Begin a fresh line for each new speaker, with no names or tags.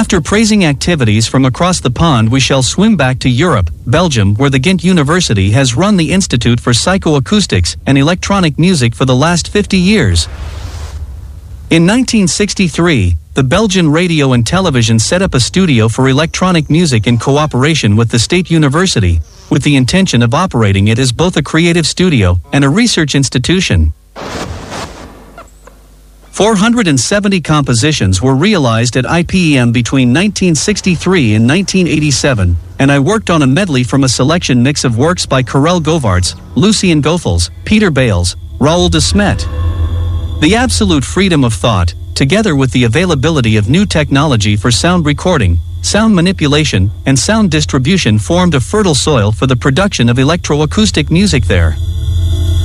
After praising activities from across the pond, we shall swim back to Europe, Belgium, where the Ghent University has run the Institute for Psychoacoustics and Electronic Music for the last 50 years. In 1963, the Belgian Radio and Television set up a studio for electronic music in cooperation with the State University, with the intention of operating it as both a creative studio and a research institution. 470 compositions were realized at IPEM between 1963 and 1987, and I worked on a medley from a selection mix of works by Karel Govaerts, Lucien Goethals, Peter Bales, Raoul de Smet. The absolute freedom of thought, together with the availability of new technology for sound recording, sound manipulation, and sound distribution, formed a fertile soil for the production of electroacoustic music there.